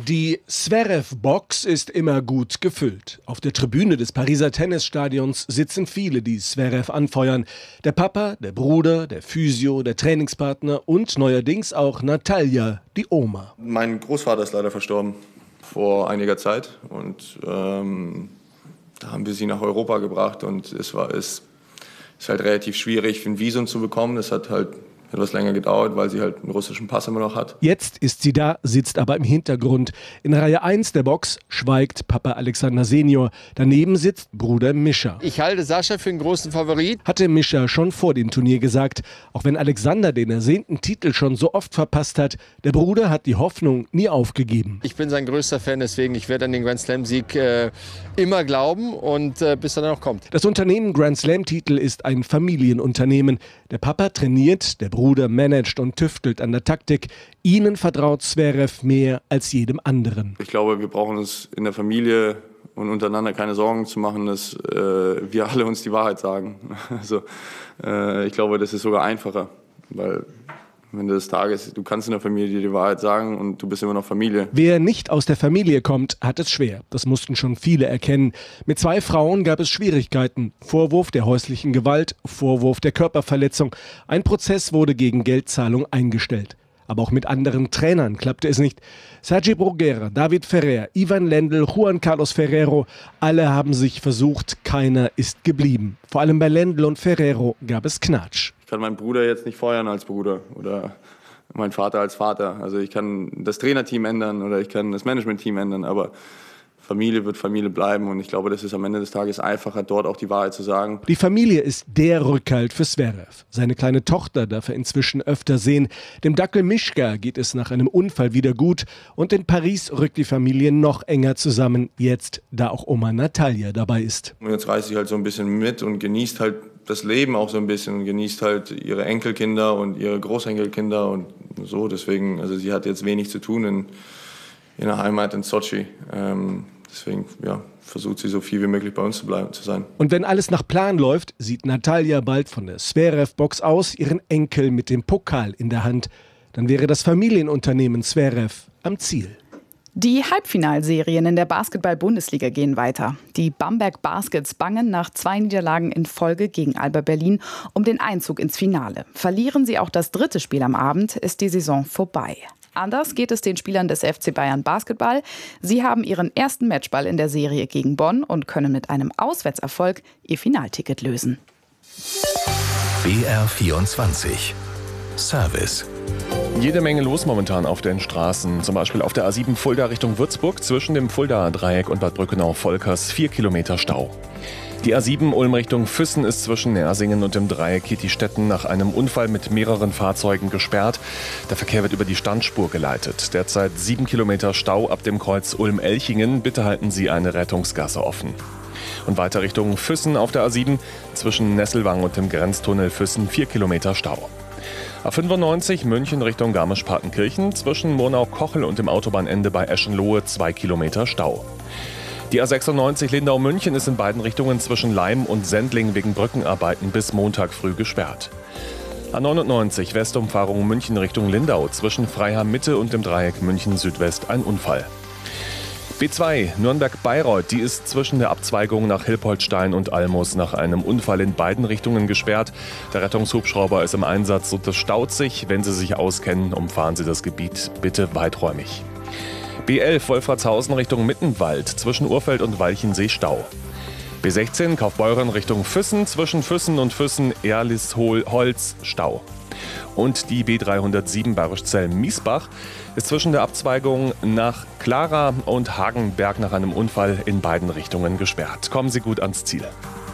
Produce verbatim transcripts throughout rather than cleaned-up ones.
Die Zverev-Box ist immer gut gefüllt. Auf der Tribüne des Pariser Tennisstadions sitzen viele, die Zverev anfeuern. Der Papa, der Bruder, der Physio, der Trainingspartner und neuerdings auch Natalja, die Oma. Mein Großvater ist leider verstorben vor einiger Zeit und ähm, da haben wir sie nach Europa gebracht und es war es ist halt relativ schwierig, ein Visum zu bekommen. Das hat halt etwas länger gedauert, weil sie halt einen russischen Pass immer noch hat. Jetzt ist sie da, sitzt aber im Hintergrund. In Reihe eins der Box schweigt Papa Alexander Senior. Daneben sitzt Bruder Mischa. Ich halte Sascha für einen großen Favorit. Hatte Mischa schon vor dem Turnier gesagt. Auch wenn Alexander den ersehnten Titel schon so oft verpasst hat, der Bruder hat die Hoffnung nie aufgegeben. Ich bin sein größter Fan, deswegen ich werde an den Grand Slam-Sieg äh, immer glauben und äh, bis er dann noch kommt. Das Unternehmen Grand Slam-Titel ist ein Familienunternehmen. Der Papa trainiert, der Bruder managt und tüftelt an der Taktik. Ihnen vertraut Zverev mehr als jedem anderen. Ich glaube, wir brauchen uns in der Familie und untereinander keine Sorgen zu machen, dass äh, wir alle uns die Wahrheit sagen. Also, äh, ich glaube, das ist sogar einfacher, weil am Ende des Tages, du kannst in der Familie die Wahrheit sagen und du bist immer noch Familie. Wer nicht aus der Familie kommt, hat es schwer. Das mussten schon viele erkennen. Mit zwei Frauen gab es Schwierigkeiten. Vorwurf der häuslichen Gewalt, Vorwurf der Körperverletzung. Ein Prozess wurde gegen Geldzahlung eingestellt. Aber auch mit anderen Trainern klappte es nicht. Sergi Bruguera, David Ferrer, Ivan Lendl, Juan Carlos Ferrero, alle haben sich versucht, keiner ist geblieben. Vor allem bei Lendl und Ferrero gab es Knatsch. Ich kann meinen Bruder jetzt nicht feuern als Bruder oder meinen Vater als Vater. Also ich kann das Trainerteam ändern oder ich kann das Managementteam ändern, aber Familie wird Familie bleiben und ich glaube, das ist am Ende des Tages einfacher, dort auch die Wahrheit zu sagen. Die Familie ist der Rückhalt für Zverev. Seine kleine Tochter darf er inzwischen öfter sehen. Dem Dackel Mischka geht es nach einem Unfall wieder gut und in Paris rückt die Familie noch enger zusammen, jetzt da auch Oma Natalja dabei ist. Und jetzt reist sie halt so ein bisschen mit und genießt halt das Leben auch so ein bisschen und genießt halt ihre Enkelkinder und ihre Großenkelkinder und so. Deswegen, also sie hat jetzt wenig zu tun in, in der Heimat in Sochi. Ähm, Deswegen ja, versucht sie so viel wie möglich bei uns zu bleiben, zu sein. Und wenn alles nach Plan läuft, sieht Natalja bald von der Zverev-Box aus ihren Enkel mit dem Pokal in der Hand. Dann wäre das Familienunternehmen Zverev am Ziel. Die Halbfinalserien in der Basketball-Bundesliga gehen weiter. Die Bamberg Baskets bangen nach zwei Niederlagen in Folge gegen Alba Berlin um den Einzug ins Finale. Verlieren sie auch das dritte Spiel am Abend, ist die Saison vorbei. Anders geht es den Spielern des F C Bayern Basketball. Sie haben ihren ersten Matchball in der Serie gegen Bonn und können mit einem Auswärtserfolg ihr Finalticket lösen. B R vierundzwanzig Service. Jede Menge los momentan auf den Straßen. Zum Beispiel auf der A sieben Fulda Richtung Würzburg zwischen dem Fuldaer Dreieck und Bad Brückenau-Volkers vier Kilometer Stau. Die A sieben Ulm Richtung Füssen ist zwischen Nersingen und dem Dreieck Kietistetten nach einem Unfall mit mehreren Fahrzeugen gesperrt. Der Verkehr wird über die Standspur geleitet. Derzeit sieben Kilometer Stau ab dem Kreuz Ulm-Elchingen. Bitte halten Sie eine Rettungsgasse offen. Und weiter Richtung Füssen auf der A sieben zwischen Nesselwang und dem Grenztunnel Füssen vier Kilometer Stau. A fünfundneunzig München Richtung Garmisch-Partenkirchen zwischen Murnau-Kochel und dem Autobahnende bei Eschenlohe zwei Kilometer Stau. Die A sechsundneunzig Lindau-München ist in beiden Richtungen zwischen Leim und Sendling wegen Brückenarbeiten bis Montag früh gesperrt. A neunundneunzig Westumfahrung München Richtung Lindau zwischen Freiham Mitte und dem Dreieck München Südwest ein Unfall. B zwei Nürnberg-Bayreuth, die ist zwischen der Abzweigung nach Hilpoltstein und Almus nach einem Unfall in beiden Richtungen gesperrt. Der Rettungshubschrauber ist im Einsatz und es staut sich. Wenn Sie sich auskennen, umfahren Sie das Gebiet bitte weiträumig. B elf Wolfratshausen Richtung Mittenwald zwischen Urfeld und Walchensee Stau. B sechzehn Kaufbeuren Richtung Füssen zwischen Füssen und Füssen Erlisholz Stau. Und die B dreihundertsieben Barischzell-Miesbach ist zwischen der Abzweigung nach Clara und Hagenberg nach einem Unfall in beiden Richtungen gesperrt. Kommen Sie gut ans Ziel.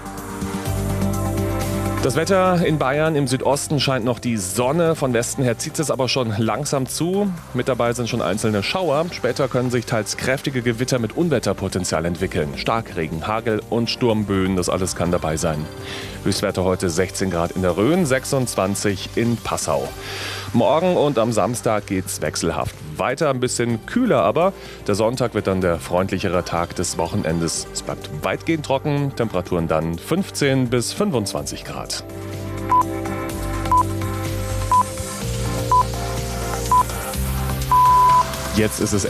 Das Wetter in Bayern im Südosten scheint noch die Sonne. Von Westen her zieht es aber schon langsam zu. Mit dabei sind schon einzelne Schauer. Später können sich teils kräftige Gewitter mit Unwetterpotenzial entwickeln. Starkregen, Hagel und Sturmböen, das alles kann dabei sein. Höchstwerte heute sechzehn Grad in der Rhön, sechsundzwanzig in Passau. Morgen und am Samstag geht's wechselhaft weiter, ein bisschen kühler, aber der Sonntag wird dann der freundlichere Tag des Wochenendes. Es bleibt weitgehend trocken, Temperaturen dann fünfzehn bis fünfundzwanzig Grad. Jetzt ist es